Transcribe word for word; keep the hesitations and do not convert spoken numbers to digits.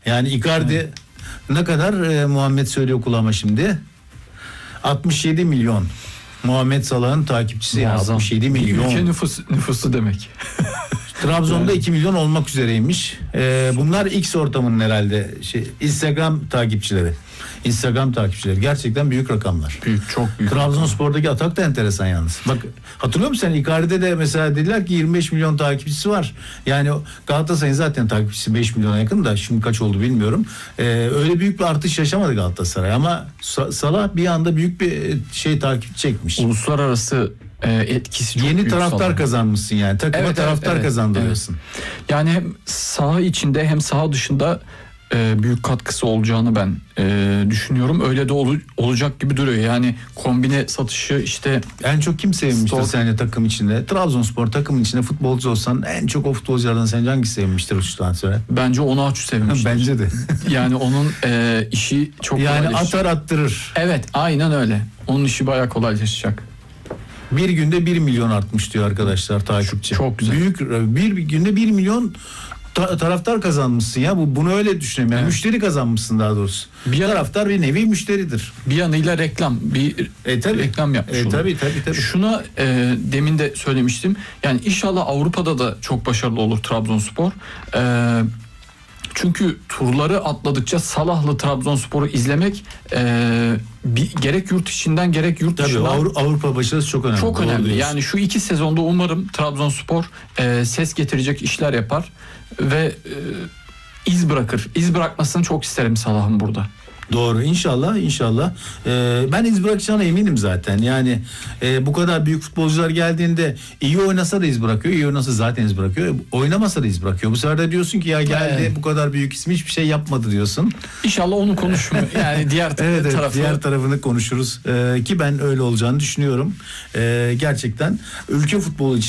Yani Icardi evet. ne kadar e, Muhammed söylüyor kulağıma şimdi. altmış yedi milyon. Muhammed Salah'ın takipçisi ya, altmış yedi milyon. Ülke nüfus, nüfusu demek. Trabzon'da iki milyon olmak üzereymiş. Ee, bunlar X ortamının herhalde şey, Instagram takipçileri. Instagram takipçileri. Gerçekten büyük rakamlar. Büyük, çok büyük. Trabzonspor'daki atak da enteresan yalnız. Bak hatırlıyor musun sen Icardi'de de mesela dediler ki yirmi beş milyon takipçisi var. Yani Galatasaray'ın zaten takipçisi beş milyona yakın da şimdi kaç oldu bilmiyorum. Ee, öyle büyük bir artış yaşamadı Galatasaray ama Salah bir anda büyük bir şey takip çekmiş. Uluslararası etkisi çok yeni büyük. Taraftar Salah kazanmışsın yani. Takıma evet, taraftar evet, kazandırıyorsun. Evet. Yani hem saha içinde hem saha dışında e, büyük katkısı olacağını ben e, düşünüyorum. Öyle de ol, olacak gibi duruyor. Yani kombine satışı işte. En çok kim sevmiştir Stor... sence takım içinde? Trabzonspor takımın içinde futbolcu olsan en çok o futbolculardan sence hangisi sevmiştir şu an söyle? Bence Onaçu sevmiştir. Bence de. Yani onun e, işi çok yani atar attırır. Evet, aynen öyle. Onun işi bayağı kolaylaşacak. Bir günde bir milyon artmış diyor arkadaşlar takipçi. Çok güzel. Büyük bir günde bir milyon ta- taraftar kazanmışsın ya. Bu bunu öyle düşünüyorum. Yani evet. Müşteri kazanmışsın daha doğrusu. Bir taraftar bir nevi müşteridir. Bir yanıyla reklam, bir e, tabii. reklam yapmış. E, tabii tabii tabii. Şuna e, demin de söylemiştim. Yani inşallah Avrupa'da da çok başarılı olur Trabzonspor. Eee Çünkü turları atladıkça Salahlı Trabzonspor'u izlemek e, bir, gerek yurt içinden gerek yurt Tabii, dışından Avrupa, Avrupa başarısı çok önemli. Çok önemli. Yani şu iki sezonda umarım Trabzonspor e, ses getirecek işler yapar ve e, iz bırakır. İz bırakmasını çok isterim Salah'ın burada. Doğru, inşallah inşallah. Ee, ben iz bırakacağına eminim zaten. Yani e, bu kadar büyük futbolcular geldiğinde iyi oynasa da iz bırakıyor. İyi oynasa zaten iz bırakıyor. Oynamasa da iz bırakıyor. Bu sefer de diyorsun ki ya geldi evet. bu kadar büyük ismi hiçbir şey yapmadı diyorsun. İnşallah onu konuşmuyor. Yani diğer evet, evet, tarafı. diğer tarafını konuşuruz. Ee, ki ben öyle olacağını düşünüyorum. Ee, gerçekten ülke futbolu için